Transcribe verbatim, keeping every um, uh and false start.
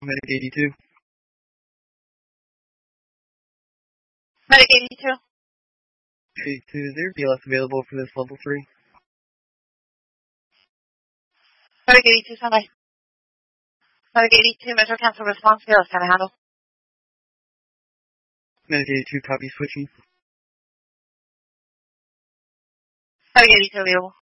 Medic eighty-two. Medic eighty-two. eighty-two, is there B L S available for this level three? Medic eighty-two, Sunday. Medic eighty-two, Metro Cancel response, B L S, can I handle? Medic eighty-two, copy switching. Medic eighty-two available.